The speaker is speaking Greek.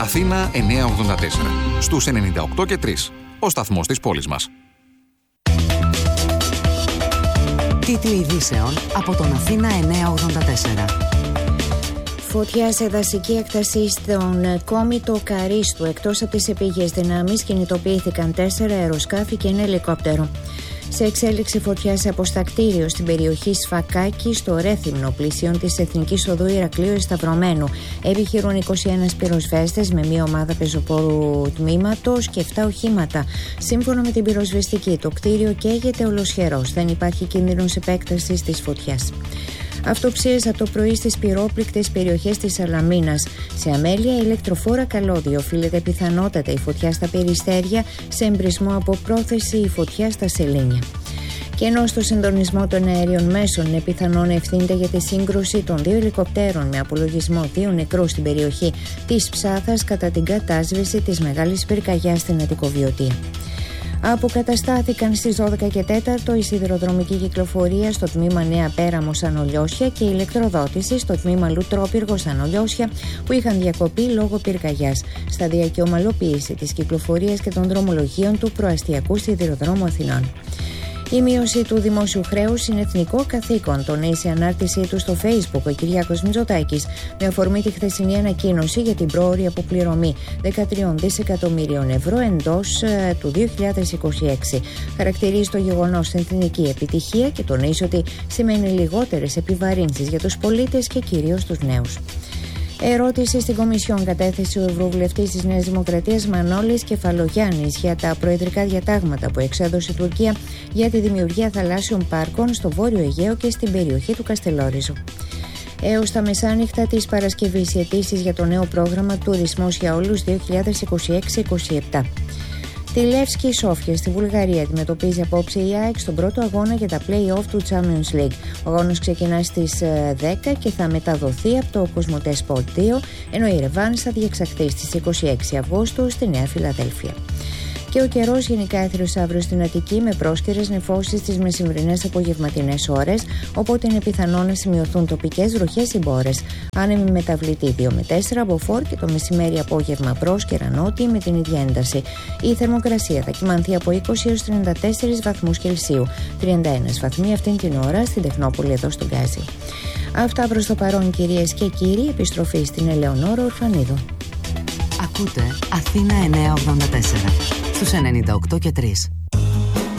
Αθήνα 984. Στους 98 και 3. Ο σταθμός της πόλης μας. Τίτλοι ειδήσεων από τον Αθήνα 984. Φωτιά σε δασική έκταση στον Κόμιτο Καρίστου. Εκτός από τις επίγειες δυνάμεις κινητοποιήθηκαν 4 αεροσκάφη και ένα ελικόπτερο. Σε εξέλιξη φωτιά σε αποστακτήριο στην περιοχή Σφακάκη, στο Ρέθυμνο, πλησίον της Εθνικής Οδού Ηρακλείου Εσταυρωμένου. Επιχειρούν 21 πυροσβέστες με μία ομάδα πεζοπόρου τμήματος και 7 οχήματα. Σύμφωνα με την πυροσβεστική, το κτίριο καίγεται ολοσχερός. Δεν υπάρχει κίνδυνος επέκτασης της φωτιάς. Αυτοψίες από το πρωί στις πυρόπληκτες περιοχές της Σαλαμίνας. Σε αμέλεια ηλεκτροφόρα καλώδιο οφείλεται πιθανότατα η φωτιά στα Περιστέρια, σε εμπρισμό από πρόθεση η φωτιά στα Σελήνια. Και ενώ στο συντονισμό των αέριων μέσων είναι πιθανό να ευθύνεται για τη σύγκρουση των 2 ελικοπτέρων με απολογισμό 2 νεκρούς στην περιοχή της Ψάθας κατά την κατάσβεση της μεγάλης πυρκαγιάς στην Αττικοβιωτία. Αποκαταστάθηκαν στις 12 και 4 η σιδηροδρομική κυκλοφορία στο τμήμα Νέα Πέραμο Σανολιώσια και η ηλεκτροδότηση στο τμήμα Λουτρόπυργο Σανολιώσια που είχαν διακοπεί λόγω πυρκαγιάς. Σταδιακή ομαλοποίηση της κυκλοφορίας και των δρομολογίων του προαστιακού σιδηροδρόμου Αθηνών. Η μείωση του δημόσιου χρέους είναι εθνικό καθήκον, τονίζει σε ανάρτησή του στο Facebook ο Κυριάκος Μητσοτάκης, με αφορμή τη χθεσινή ανακοίνωση για την πρόωρη αποπληρωμή 13 δισεκατομμύριων ευρώ εντός του 2026. Χαρακτηρίζει το γεγονός εθνική επιτυχία και τονίζει ότι σημαίνει λιγότερες επιβαρύνσεις για τους πολίτες και κυρίως τους νέους. Ερώτηση στην Κομισιόν κατέθεσε ο Ευρωβουλευτής της Νέας Δημοκρατίας Μανώλης Κεφαλογιάννης για τα προεδρικά διατάγματα που εξέδωσε η Τουρκία για τη δημιουργία θαλάσσιων πάρκων στο Βόρειο Αιγαίο και στην περιοχή του Καστελόριζου. Έως τα μεσάνυχτα της Παρασκευής, οι αιτήσεις για το νέο πρόγραμμα Τουρισμός για Όλους 2026-27. Τη Λεύσκη Σόφια στη Βουλγαρία αντιμετωπίζει απόψε η ΑΕΚ στον πρώτο αγώνα για τα play-off του Champions League. Ο αγώνας ξεκινά στις 10 και θα μεταδοθεί από το Κοσμοτέ Sport 2, ενώ η ρεβάνς θα διεξαχθεί στις 26 Αυγούστου στη Νέα Φιλαδέλφια. Και ο καιρός γενικά έθριος αύριο στην Αττική με πρόσκαιρες νεφώσεις στις μεσημβρινές απογευματινές ώρες, οπότε είναι πιθανό να σημειωθούν τοπικές βροχές ή μπόρες. Άνεμη μεταβλητή 2 με 4 από φορ και το μεσημέρι απόγευμα πρόσκαιρα νότιοι με την ίδια ένταση. Η θερμοκρασία θα κυμανθεί από 20 έως 34 βαθμούς Κελσίου, 31 βαθμοί αυτήν την ώρα στην Τεχνόπολη εδώ στον Γκάζι. Αυτά προς το παρόν, κυρίες και κύριοι, επιστροφή στην Ελεονόρα Ορφανίδου. Ακούτε Αθήνα 984 στους 98 και 3.